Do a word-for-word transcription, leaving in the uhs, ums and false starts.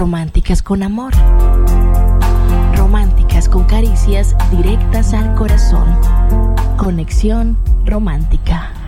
románticas con amor, románticas con caricias directas al corazón. Conexión romántica.